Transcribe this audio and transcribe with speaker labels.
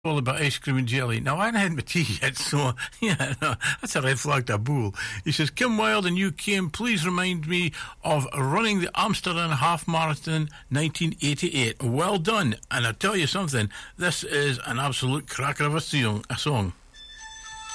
Speaker 1: all about ice cream and jelly. Now, I hadn't had my tea yet, so, yeah, no, that's a red flag to a bull. He says, Kim Wilde and you, Kim, please remind me of running the Amsterdam Half Marathon 1988. Well done. And I'll tell you something, this is an absolute cracker of a song.